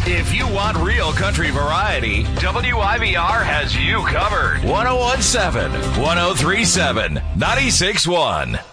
If you want real country variety, WIBR has you covered. 1017, 1037, 96.1.